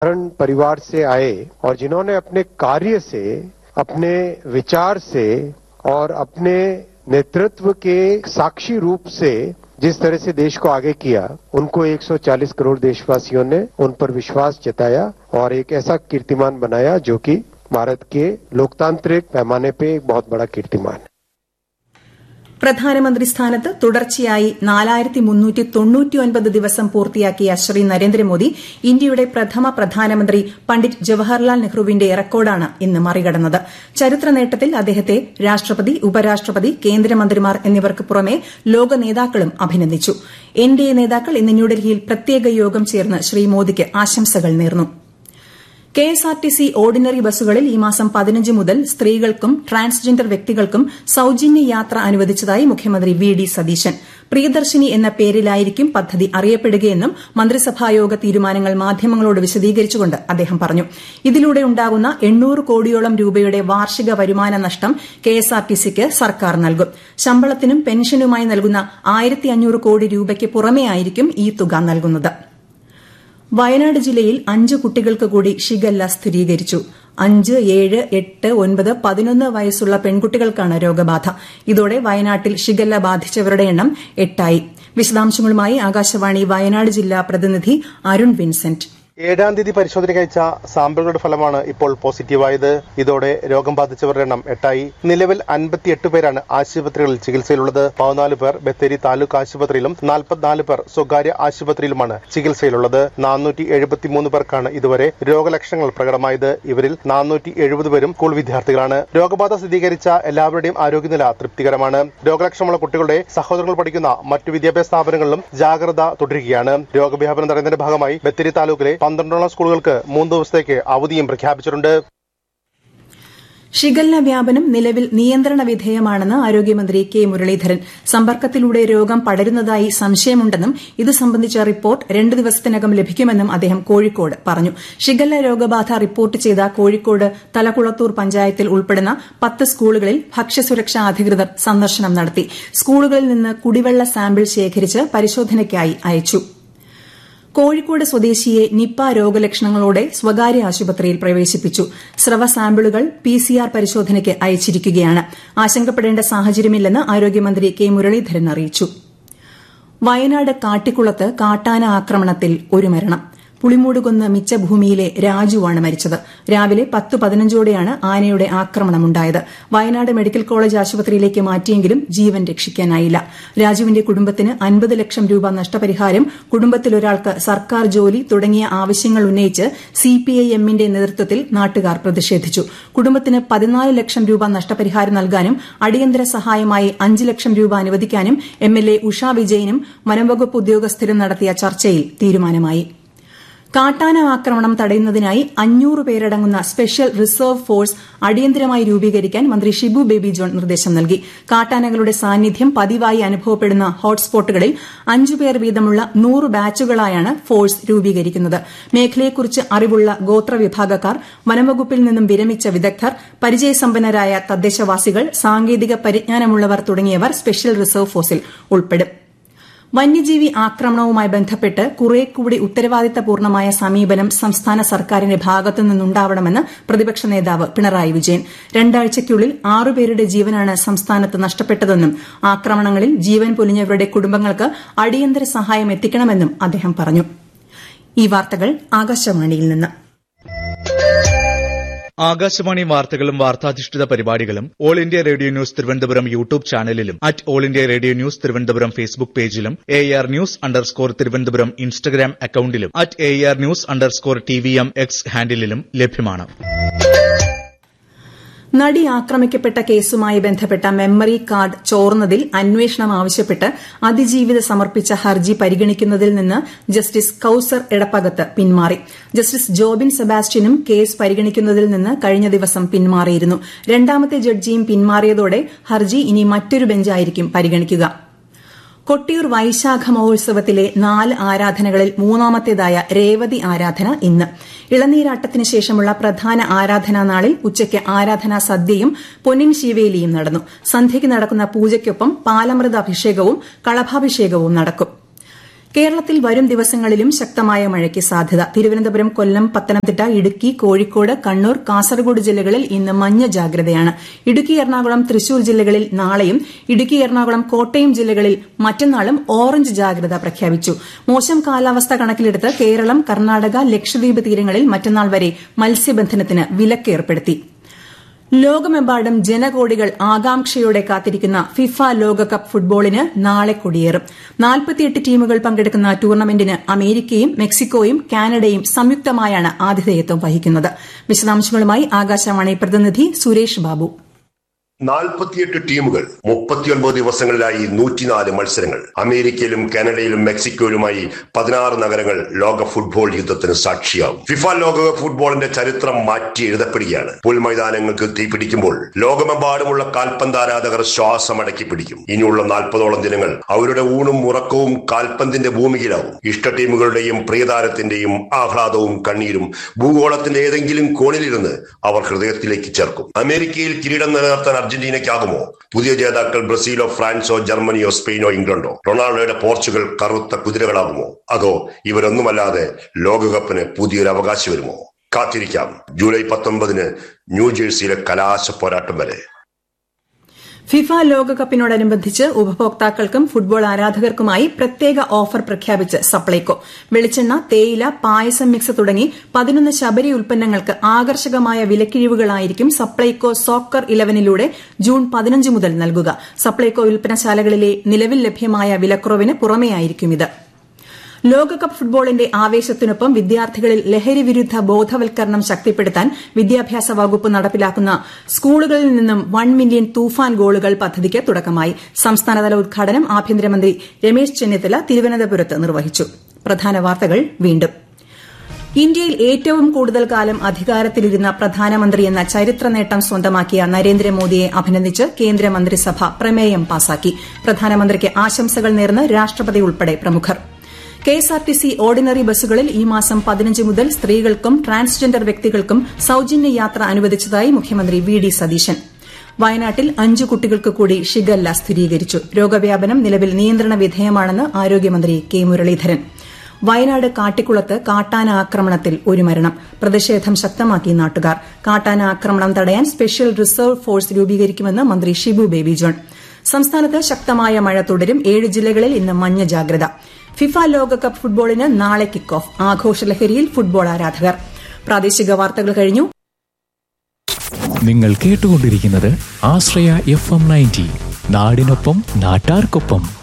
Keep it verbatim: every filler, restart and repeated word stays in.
साधारण परिवार से आए और जिन्होंने अपने कार्य से, अपने विचार से और अपने नेतृत्व के साक्षी रूप से जिस तरह से देश को आगे किया, उनको एक सौ चालीस करोड़ देशवासियों ने उन पर विश्वास जताया और एक ऐसा कीर्तिमान बनाया जो कि भारत के लोकतांत्रिक पैमाने पे एक बहुत बड़ा कीर्तिमान है. പ്രധാനമന്ത്രി സ്ഥാനത്ത് തുടർച്ചയായി നാലായിരത്തി മുന്നൂറ്റി തൊണ്ണൂറ്റിയൊൻപത് ദിവസം പൂർത്തിയാക്കിയ ശ്രീ നരേന്ദ്രമോദി ഇന്ത്യയുടെ പ്രഥമ പ്രധാനമന്ത്രി പണ്ഡിറ്റ് ജവഹർലാൽ നെഹ്റുവിന്റെ റെക്കോർഡാണ് ഇന്ന് മറികടന്നത്. ചരിത്ര നേട്ടത്തിൽ അദ്ദേഹത്തെ രാഷ്ട്രപതി, ഉപരാഷ്ട്രപതി, കേന്ദ്രമന്ത്രിമാർ എന്നിവർക്ക് പുറമെ ലോക നേതാക്കളും അഭിനന്ദിച്ചു. എൻ ഡി എ നേതാക്കൾ ഇന്ന് ന്യൂഡൽഹിയിൽ പ്രത്യേക യോഗം ചേർന്ന് ശ്രീ മോദിക്ക് ആശംസകൾ നേർന്നു. K S R T C ordinary ബസ്സുകളിൽ ഈ മാസം പതിനഞ്ച് മുതൽ സ്ത്രീകൾക്കും ട്രാൻസ്ജെൻഡർ വ്യക്തികൾക്കും സൌജന്യ യാത്ര അനുവദിച്ചതായി മുഖ്യമന്ത്രി വി ഡി സതീശൻ. പ്രിയദർശിനി എന്ന പേരിലായിരിക്കും പദ്ധതി അറിയപ്പെടുകയെന്നും മന്ത്രിസഭായോഗ തീരുമാനങ്ങൾ മാധ്യമങ്ങളോട് വിശദീകരിച്ചുകൊണ്ട് അദ്ദേഹം പറഞ്ഞു. ഇതിലൂടെ ഉണ്ടാകുന്ന എണ്ണൂറ് കോടിയോളം രൂപയുടെ വാർഷിക വരുമാന നഷ്ടം കെ എസ് ആർ ടി സിക്ക് സർക്കാർ നൽകും. ശമ്പളത്തിനും പെൻഷനുമായി നൽകുന്ന ആയിരത്തി അഞ്ഞൂറ് കോടി രൂപയ്ക്ക് പുറമെയായിരിക്കും ഈ തുക നൽകുന്നത്. വയനാട് ജില്ലയിൽ അഞ്ച് കുട്ടികൾക്ക് കൂടി ഷിഗല്ല സ്ഥിരീകരിച്ചു. അഞ്ച്, ഏഴ്, എട്ട്, ഒൻപത്, പതിനൊന്ന് വയസ്സുള്ള പെൺകുട്ടികൾക്കാണ് രോഗബാധ. ഇതോടെ വയനാട്ടിൽ ഷിഗല്ല ബാധിച്ചവരുടെ എണ്ണം എട്ടായി. വിശദാംശങ്ങളുമായി ആകാശവാണി വയനാട് ജില്ലാ പ്രതിനിധി അരുൺ വിൻസെന്റ്. ഏഴാം തീയതി പരിശോധനയ്ക്ക് അയച്ച സാമ്പിളുകളുടെ ഫലമാണ് ഇപ്പോൾ പോസിറ്റീവായത്. ഇതോടെ രോഗം ബാധിച്ചവരുടെ എണ്ണം എട്ടായി. നിലവിൽ അൻപത്തിയെട്ട് പേരാണ് ആശുപത്രികളിൽ ചികിത്സയിലുള്ളത്. പതിനാല് പേർ ബത്തേരി താലൂക്ക് ആശുപത്രിയിലും നാൽപ്പത്തിനാല് പേർ സ്വകാര്യ ആശുപത്രിയിലുമാണ് ചികിത്സയിലുള്ളത്. നാനൂറ്റി എഴുപത്തിമൂന്ന് പേർക്കാണ് ഇതുവരെ രോഗലക്ഷണങ്ങൾ പ്രകടമായത്. ഇവരിൽ നാനൂറ്റി എഴുപത് പേരും സ്കൂൾ വിദ്യാർത്ഥികളാണ്. രോഗബാധ സ്ഥിരീകരിച്ച എല്ലാവരുടെയും ആരോഗ്യനില തൃപ്തികരമാണ്. രോഗലക്ഷണമുള്ള കുട്ടികളുടെ സഹോദരങ്ങൾ പഠിക്കുന്ന മറ്റു വിദ്യാഭ്യാസ സ്ഥാപനങ്ങളിലും ജാഗ്രത തുടരുകയാണ്. രോഗവ്യാപനം തടയുന്നതിന്റെ ഭാഗമായി ബത്തേരി താലൂക്കിലെ പന്ത്രണ്ടോളം സ്കൂളുകൾക്ക് മൂന്ന് ദിവസത്തേക്ക് അവധിയും പ്രഖ്യാപിച്ചിട്ടുണ്ട്. ഷിഗല്ല വ്യാപനം നിലവിൽ നിയന്ത്രണ വിധേയമാണെന്ന് ആരോഗ്യമന്ത്രി കെ മുരളീധരൻ. സമ്പർക്കത്തിലൂടെ രോഗം പടരുന്നതായി സംശയമുണ്ടെന്നും ഇത് സംബന്ധിച്ച റിപ്പോർട്ട് രണ്ട് ദിവസത്തിനകം ലഭിക്കുമെന്നും അദ്ദേഹം കോഴിക്കോട് പറഞ്ഞു. ഷിഗല്ല രോഗബാധ റിപ്പോർട്ട് ചെയ്ത കോഴിക്കോട് തലക്കുളത്തൂർ പഞ്ചായത്തിൽ ഉൾപ്പെടുന്ന പത്ത് സ്കൂളുകളിൽ ഭക്ഷ്യസുരക്ഷാ അധികൃതർ സന്ദർശനം നടത്തി. സ്കൂളുകളിൽ നിന്ന് കുടിവെള്ള സാമ്പിൾ ശേഖരിച്ച് പരിശോധനയ്ക്കായി അയച്ചു. കോഴിക്കോട് സ്വദേശിയെ നിപ്പ രോഗലക്ഷണങ്ങളോടെ സ്വകാര്യ ആശുപത്രിയിൽ പ്രവേശിപ്പിച്ചു. സ്രവ സാമ്പിളുകൾ പി സി ആർ പരിശോധനയ്ക്ക് അയച്ചിരിക്കുകയാണ്. ആശങ്കപ്പെടേണ്ട സാഹചര്യമില്ലെന്ന് ആരോഗ്യമന്ത്രി കെ മുരളീധരൻ അറിയിച്ചു. വയനാട് കാട്ടിക്കുളത്ത് കാട്ടാന ആക്രമണത്തിൽ ഒരു മരണം. പുളിമൂടുകുന്ന് മിച്ചഭൂമിയിലെ രാജുവാണ് മരിച്ചത്. രാവിലെ പത്ത് പതിനഞ്ചോടെയാണ് ആനയുടെ ആക്രമണമുണ്ടായത്. വയനാട് മെഡിക്കൽ കോളേജ് ആശുപത്രിയിലേക്ക് മാറ്റിയെങ്കിലും ജീവൻ രക്ഷിക്കാനായില്ല. രാജുവിന്റെ കുടുംബത്തിന് അൻപത് ലക്ഷം രൂപ നഷ്ടപരിഹാരം, കുടുംബത്തിലൊരാൾക്ക് സർക്കാർ ജോലി തുടങ്ങിയ ആവശ്യങ്ങൾ ഉന്നയിച്ച് സിപിഐഎമ്മിന്റെ നേതൃത്വത്തിൽ നാട്ടുകാർ പ്രതിഷേധിച്ചു. കുടുംബത്തിന് പതിനാല് ലക്ഷം രൂപ നഷ്ടപരിഹാരം നൽകാനും അടിയന്തര സഹായമായി അഞ്ച് ലക്ഷം രൂപ അനുവദിക്കാനും എംഎൽഎ ഉഷ വിജയനും വനംവകുപ്പ് ഉദ്യോഗസ്ഥരും നടത്തിയ ചർച്ചയിൽ തീരുമാനമായി. കാട്ടാന ആക്രമണം തടയുന്നതിനായി അഞ്ഞൂറ് പേരടങ്ങുന്ന സ്പെഷ്യൽ റിസർവ് ഫോഴ്സ് അടിയന്തരമായി രൂപീകരിക്കാൻ മന്ത്രി ഷിബു ബേബി ജോൺ നിർദ്ദേശം നൽകി. കാട്ടാനകളുടെ സാന്നിധ്യം പതിവായി അനുഭവപ്പെടുന്ന ഹോട്ട്സ്പോട്ടുകളിൽ അഞ്ചുപേർ വീതമുള്ള നൂറ് ബാച്ചുകളായാണ് ഫോഴ്സ് രൂപീകരിക്കുന്നത്. മേഖലയെക്കുറിച്ച് അറിവുള്ള ഗോത്രവിഭാഗക്കാർ, വനംവകുപ്പിൽ നിന്നും വിരമിച്ച വിദഗ്ധർ, പരിചയസമ്പന്നരായ തദ്ദേശവാസികൾ, സാങ്കേതിക പരിജ്ഞാനമുള്ളവർ തുടങ്ങിയവർ സ്പെഷ്യൽ റിസർവ് ഫോഴ്സിൽ ഉൾപ്പെടും. വന്യജീവി ആക്രമണവുമായി ബന്ധപ്പെട്ട് കുറേക്കൂടി ഉത്തരവാദിത്തപൂർണമായ സമീപനം സംസ്ഥാന സർക്കാരിന്റെ ഭാഗത്തു നിന്നുണ്ടാവണമെന്ന് പ്രതിപക്ഷ നേതാവ് പിണറായി വിജയൻ. രണ്ടാഴ്ചയ്ക്കുള്ളിൽ ആറുപേരുടെ ജീവനാണ് സംസ്ഥാനത്ത് നഷ്ടപ്പെട്ടതെന്നും ആക്രമണങ്ങളിൽ ജീവൻ പൊലിഞ്ഞവരുടെ കുടുംബങ്ങൾക്ക് അടിയന്തര സഹായം എത്തിക്കണമെന്നും അദ്ദേഹം പറഞ്ഞു. ഈ വാർത്തകൾ ആകാശവാണിയിൽ നിന്ന്. ആകാശവാണി വാർത്തകളും വാർത്താധിഷ്ഠിത പരിപാടികളും all India radio news Thiruvananthapuram YouTube ചാനലിലും at all India radio news Thiruvananthapuram Facebook പേജിലും A R news underscore Thiruvananthapuram Instagram അക്കൌണ്ടിലും at A R news underscore T V M X ഹാൻഡിലും ലഭ്യമാണ്. നടി ആക്രമിക്കപ്പെട്ട കേസുമായി ബന്ധപ്പെട്ട മെമ്മറി കാർഡ് ചോർന്നതിൽ അന്വേഷണം ആവശ്യപ്പെട്ട് അതിജീവിത സമർപ്പിച്ച ഹർജി പരിഗണിക്കുന്നതിൽ നിന്ന് ജസ്റ്റിസ് കൌസർ എടപ്പകത്ത് പിന്മാറി. ജസ്റ്റിസ് ജോബിൻ സെബാസ്റ്റ്യനും കേസ് പരിഗണിക്കുന്നതിൽ നിന്ന് കഴിഞ്ഞ ദിവസം പിന്മാറിയിരുന്നു. രണ്ടാമത്തെ ജഡ്ജിയും പിന്മാറിയതോടെ ഹർജി ഇനി മറ്റൊരു ബെഞ്ചായിരിക്കും പരിഗണിക്കുക. കൊട്ടിയൂർ വൈശാഖ മഹോത്സവത്തിലെ നാല് ആരാധനകളിൽ മൂന്നാമത്തേതായ രേവതി ആരാധന ഇന്ന്. ഇളനീരാട്ടത്തിന് ശേഷമുള്ള പ്രധാന ആരാധനാ നാളിൽ ഉച്ചയ്ക്ക് ആരാധനാ സദ്യയും പൊന്നിൻ ശീവേലിയും നടന്നു. സന്ധ്യയ്ക്ക് നടക്കുന്ന പൂജയ്ക്കൊപ്പം പാലമൃത അഭിഷേകവും കളഭാഭിഷേകവും നടക്കും. കേരളത്തിൽ വരും ദിവസങ്ങളിലും ശക്തമായ മഴയ്ക്ക് സാധ്യത. തിരുവനന്തപുരം, കൊല്ലം, പത്തനംതിട്ട, ഇടുക്കി, കോഴിക്കോട്, കണ്ണൂർ, കാസർഗോഡ് ജില്ലകളിൽ ഇന്ന് മഞ്ഞ ജാഗ്രതയാണ്. ഇടുക്കി, എറണാകുളം, തൃശൂർ ജില്ലകളിൽ നാളെയും ഇടുക്കി, എറണാകുളം, കോട്ടയം ജില്ലകളിൽ മറ്റന്നാളും ഓറഞ്ച് ജാഗ്രത പ്രഖ്യാപിച്ചു. മോശം കാലാവസ്ഥ കണക്കിലെടുത്ത് കേരളം, കർണാടക, ലക്ഷദ്വീപ് തീരങ്ങളിൽ മറ്റന്നാൾ വരെ മത്സ്യബന്ധനത്തിന് വിലക്ക് ഏർപ്പെടുത്തി. ലോകമെമ്പാടും ജനകോടികൾ ആകാംക്ഷയോടെ കാത്തിരിക്കുന്ന ഫിഫ ലോകകപ്പ് ഫുട്ബോളിന് നാളെ കൊടിയേറും. നാൽപ്പത്തിയെട്ട് ടീമുകൾ പങ്കെടുക്കുന്ന ടൂർണമെന്റിന് അമേരിക്കയും മെക്സിക്കോയും കാനഡയും സംയുക്തമായാണ് ആതിഥേയത്വം വഹിക്കുന്നത്. വിശദാംശങ്ങളുമായി ആകാശവാണി പ്രതിനിധി സുരേഷ് ബാബു. നാൽപ്പത്തിയെട്ട് ടീമുകൾ മുപ്പത്തിയൊൻപത് ദിവസങ്ങളിലായി നൂറ്റിനാല് മത്സരങ്ങൾ. അമേരിക്കയിലും കാനഡയിലും മെക്സിക്കോയിലുമായി പതിനാറ് നഗരങ്ങൾ ലോക ഫുട്ബോൾ യുദ്ധത്തിന് സാക്ഷിയാവും. ഫിഫ ലോകകപ്പ് ഫുട്ബോളിന്റെ ചരിത്രം മാറ്റി എഴുതപ്പെടുകയാണ്. പുൽമൈതാനങ്ങൾക്ക് തീപിടിക്കുമ്പോൾ ലോകമെമ്പാടുമുള്ള കാൽപന്താരാധകർ ശ്വാസമടക്കി പിടിക്കും. ഇനിയുള്ള നാൽപ്പതോളം ദിനങ്ങൾ അവരുടെ ഊണും ഉറക്കവും കാൽപന്തിന്റെ ഭൂമിയിലാവും. ഇഷ്ട ടീമുകളുടെയും പ്രിയതാരത്തിന്റെയും ആഹ്ലാദവും കണ്ണീരും ഭൂഗോളത്തിന്റെ ഏതെങ്കിലും കോണിലിരുന്ന് അവർ ഹൃദയത്തിലേക്ക് ചേർക്കും. അമേരിക്കയിൽ കിരീടം നിലനിർത്താൻ അർജന്റീനയ്ക്കാകുമോ? പുതിയ ജേതാക്കൾ ബ്രസീലോ, ഫ്രാൻസോ, ജർമ്മനിയോ, സ്പെയിനോ, ഇംഗ്ലണ്ടോ? റൊണാൾഡോയുടെ പോർച്ചുഗൽ കറുത്ത കുതിരകളാകുമോ? അതോ ഇവരൊന്നുമല്ലാതെ ലോകകപ്പിന് പുതിയൊരു അവകാശി വരുമോ? കാത്തിരിക്കാം. ജൂലൈ പത്തൊമ്പതിന് ന്യൂജേഴ്സിയിലെ കലാശ പോരാട്ടം വരെ. ഫിഫ ലോകകപ്പിനോടനുബന്ധിച്ച് ഉപഭോക്താക്കൾക്കും ഫുട്ബോൾ ആരാധകർക്കുമായി പ്രത്യേക ഓഫർ പ്രഖ്യാപിച്ച് സപ്ലൈകോ. വെളിച്ചെണ്ണ, തേയില, പായസം മിക്സ് തുടങ്ങി പതിനൊന്ന് ശബരി ഉൽപ്പന്നങ്ങൾക്ക് ആകർഷകമായ വിലക്കിഴിവുകളായിരിക്കും സപ്ലൈകോ സോക്കർ ഇലവനിലൂടെ ജൂൺ പതിനഞ്ച് മുതൽ നൽകുക. സപ്ലൈകോ വിൽപ്പനശാലകളിലെ നിലവിൽ ലഭ്യമായ വിലക്കുറവിന് പുറമെയായിരിക്കും ഇത്. ലോകകപ്പ് ഫുട്ബോളിന്റെ ആവേശത്തിനൊപ്പം വിദ്യാർത്ഥികളിൽ ലഹരി വിരുദ്ധ ബോധവൽക്കരണം ശക്തിപ്പെടുത്താൻ വിദ്യാഭ്യാസ വകുപ്പ് നടപ്പിലാക്കുന്ന സ്കൂളുകളിൽ നിന്നും വൺ മില്യൺ തൂഫാൻ ഗോളുകൾ പദ്ധതിക്ക് തുടക്കമായി. സംസ്ഥാനതല ഉദ്ഘാടനം ആഭ്യന്തരമന്ത്രി രമേശ് ചെന്നിത്തല തിരുവനന്തപുരത്ത് നിർവഹിച്ചു. പ്രധാന വാർത്തകൾ വീണ്ടും. ഇന്ത്യയിൽ ഏറ്റവും കൂടുതൽ കാലം അധികാരത്തിലിരുന്ന പ്രധാനമന്ത്രിയെന്ന ചരിത്ര നേട്ടം സ്വന്തമാക്കിയ നരേന്ദ്രമോദിയെ അഭിനന്ദിച്ച് കേന്ദ്രമന്ത്രിസഭ പ്രമേയം പാസാക്കി. പ്രധാനമന്ത്രിക്ക് ആശംസകൾ നേർന്ന് രാഷ്ട്രപതി ഉൾപ്പെടെ പ്രമുഖർ. കെഎസ്ആർടിസി ഓർഡിനറി ബസ്സുകളിൽ ഈ മാസം പതിനഞ്ച് മുതൽ സ്ത്രീകൾക്കും ട്രാൻസ്ജെൻഡർ വ്യക്തികൾക്കും സൌജന്യ യാത്ര അനുവദിച്ചതായി മുഖ്യമന്ത്രി വി ഡി സതീശൻ. വയനാട്ടിൽ അഞ്ച് കുട്ടികൾക്ക് കൂടി ഷിഗല്ല സ്ഥിരീകരിച്ചു. രോഗവ്യാപനം നിലവിൽ നിയന്ത്രണ വിധേയമാണെന്ന് ആരോഗ്യമന്ത്രി കെ മുരളീധരൻ. വയനാട് കാട്ടിക്കുളത്ത് കാട്ടാന ആക്രമണത്തിൽ ഒരു മരണം. പ്രതിഷേധം ശക്തമാക്കി നാട്ടുകാർ. കാട്ടാന ആക്രമണം തടയാൻ സ്പെഷ്യൽ റിസർവ് ഫോഴ്സ് രൂപീകരിക്കുമെന്ന് മന്ത്രി ഷിബു ബേബി ജോൺ. സംസ്ഥാനത്ത് ശക്തമായ മഴ തുടരും. ഏഴ് ജില്ലകളിൽ ഇന്ന് മഞ്ഞ ജാഗ്രത. ഫിഫ ലോകകപ്പ് ഫുട്ബോളിന് നാളെ കിക്ക് ഓഫ്. ആഘോഷലഹരിയിൽ ഫുട്ബോൾ ആരാധകർ. പ്രാദേശിക വാർത്തകൾ കഴിഞ്ഞു. നിങ്ങൾ കേട്ടുകൊണ്ടിരിക്കുന്നത് ആശ്രയ എഫ് എം നയൻറ്റി. നാടിനൊപ്പം നാട്ടാർക്കൊപ്പം.